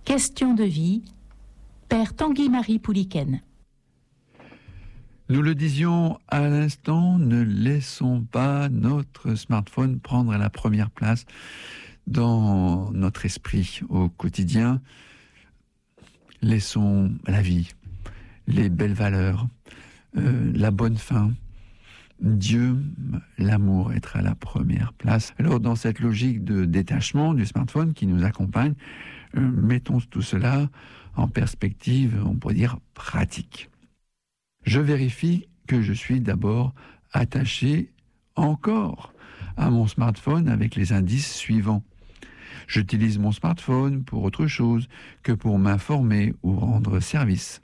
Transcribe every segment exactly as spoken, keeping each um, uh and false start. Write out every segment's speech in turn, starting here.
Question de vie, Père Tanguy-Marie Pouliken. Nous le disions à l'instant, ne laissons pas notre smartphone prendre la première place dans notre esprit au quotidien. Laissons la vie, les belles valeurs, euh, la bonne fin, Dieu, l'amour être à la première place. Alors dans cette logique de détachement du smartphone qui nous accompagne, euh, mettons tout cela en perspective, on pourrait dire pratique. Je vérifie que je suis d'abord attaché encore à mon smartphone avec les indices suivants. J'utilise mon smartphone pour autre chose que pour m'informer ou rendre service.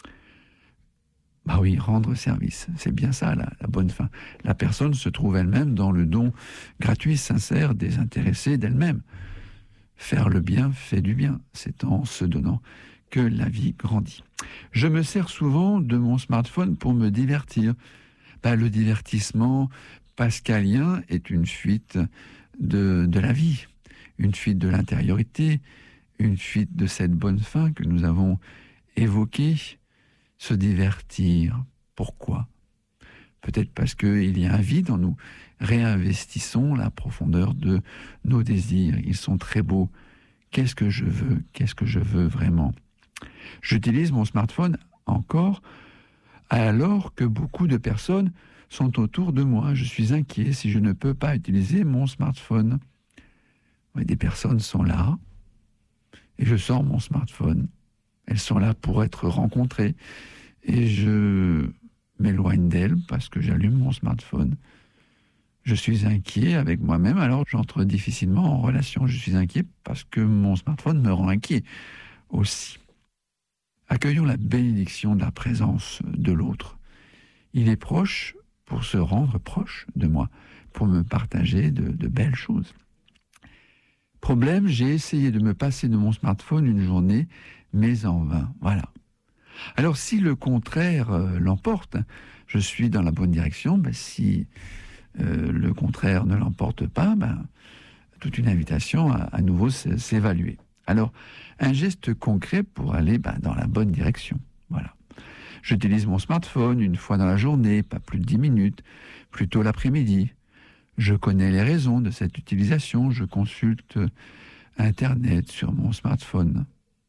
Bah oui, rendre service, c'est bien ça la, la bonne fin. La personne se trouve elle-même dans le don gratuit, sincère, désintéressé d'elle-même. Faire le bien fait du bien, c'est en se donnant que la vie grandit. Je me sers souvent de mon smartphone pour me divertir. Bah, le divertissement pascalien est une fuite de, de la vie, une fuite de l'intériorité, une fuite de cette bonne fin que nous avons évoquée. Se divertir, pourquoi ? Peut-être parce qu'il y a un vide en nous. Réinvestissons la profondeur de nos désirs. Ils sont très beaux. Qu'est-ce que je veux ? Qu'est-ce que je veux vraiment ? J'utilise mon smartphone encore alors que beaucoup de personnes sont autour de moi. Je suis inquiet si je ne peux pas utiliser mon smartphone. Oui, des personnes sont là et je sors mon smartphone. Elles sont là pour être rencontrées et je m'éloigne d'elles parce que j'allume mon smartphone. Je suis inquiet avec moi-même, alors j'entre difficilement en relation. Je suis inquiet parce que mon smartphone me rend inquiet aussi. Accueillons la bénédiction de la présence de l'autre. Il est proche pour se rendre proche de moi, pour me partager de, de belles choses. Problème, j'ai essayé de me passer de mon smartphone une journée, mais en vain. Voilà. Alors si le contraire euh, l'emporte, je suis dans la bonne direction. Ben, si euh, le contraire ne l'emporte pas, ben, toute une invitation à, à nouveau s'évaluer. Alors, un geste concret pour aller ben, dans la bonne direction. Voilà. J'utilise mon smartphone une fois dans la journée, pas plus de dix minutes, plutôt l'après-midi. Je connais les raisons de cette utilisation, je consulte Internet sur mon smartphone.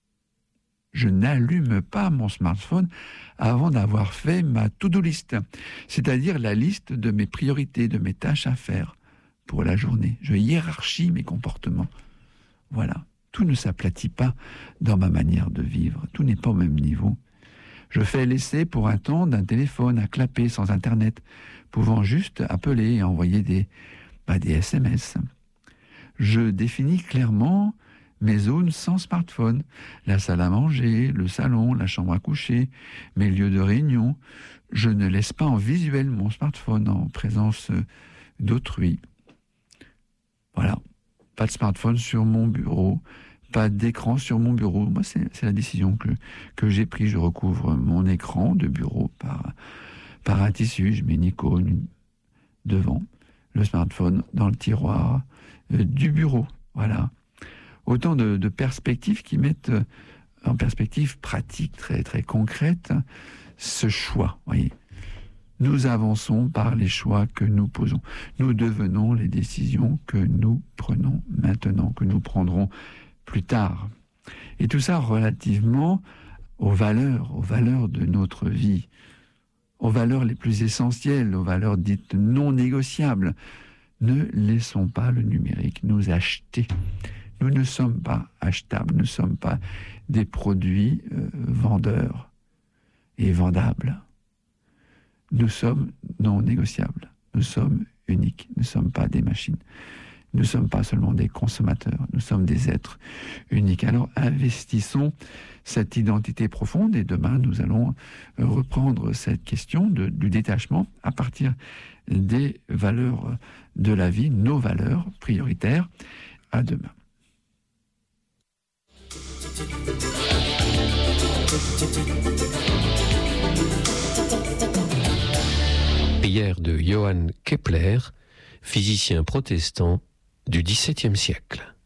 Je n'allume pas mon smartphone avant d'avoir fait ma to-do list, c'est-à-dire la liste de mes priorités, de mes tâches à faire pour la journée. Je hiérarchie mes comportements. Voilà. Tout ne s'aplatit pas dans ma manière de vivre. Tout n'est pas au même niveau. Je fais l'essai pour un temps d'un téléphone à clapper sans Internet, pouvant juste appeler et envoyer des, bah, des S M S. Je définis clairement mes zones sans smartphone, la salle à manger, le salon, la chambre à coucher, mes lieux de réunion. Je ne laisse pas en visuel mon smartphone en présence d'autrui. Voilà, pas de smartphone sur mon bureau, pas d'écran sur mon bureau. Moi, c'est, c'est la décision que, que j'ai prise. Je recouvre mon écran de bureau par, par un tissu, je mets une icône devant, le smartphone dans le tiroir euh, du bureau. Voilà. Autant de, de perspectives qui mettent en perspective pratique, très, très concrète, ce choix. Voyez. Nous avançons par les choix que nous posons. Nous devenons les décisions que nous prenons maintenant, que nous prendrons plus tard. Et tout ça relativement aux valeurs, aux valeurs de notre vie, aux valeurs les plus essentielles, aux valeurs dites non négociables. Ne laissons pas le numérique nous acheter. Nous ne sommes pas achetables, nous ne sommes pas des produits euh, vendeurs et vendables. Nous sommes non négociables, nous sommes uniques, nous ne sommes pas des machines. Nous ne sommes pas seulement des consommateurs, nous sommes des êtres uniques. Alors investissons cette identité profonde et demain nous allons reprendre cette question de, du détachement à partir des valeurs de la vie, nos valeurs prioritaires. À demain. Prière de Johann Kepler, physicien protestant du dix-septième siècle.